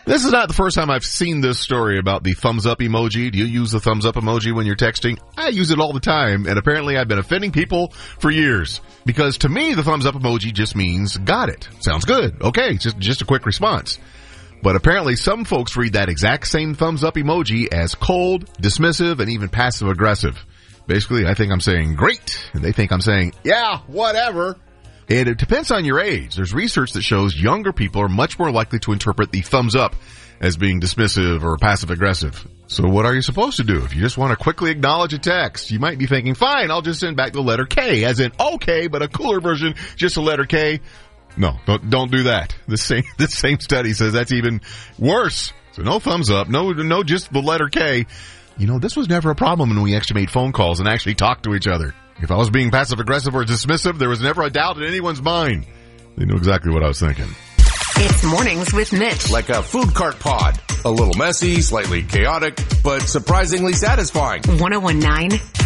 This is not the first time I've seen this story about the thumbs up emoji. Do you use the thumbs up emoji when you're texting? I use it all the time, and apparently I've been offending people for years. Because to me, the thumbs up emoji just means, got it. Sounds good. Okay, just a quick response. But apparently some folks read that exact same thumbs up emoji as cold, dismissive, and even passive aggressive. Basically, I think I'm saying great, and they think I'm saying, yeah, whatever. And it depends on your age. There's research that shows younger people are much more likely to interpret the thumbs up as being dismissive or passive aggressive. So what are you supposed to do? If you just want to quickly acknowledge a text, you might be thinking, fine, I'll just send back the letter K, as in okay, but a cooler version, just a letter K. No, don't do that. This same study says that's even worse. So no thumbs up, no just the letter K. You know, this was never a problem when we actually made phone calls and actually talked to each other. If I was being passive-aggressive or dismissive, there was never a doubt in anyone's mind. They knew exactly what I was thinking. It's Mornings with Mitch. Like a food cart pod. A little messy, slightly chaotic, but surprisingly satisfying. 101.9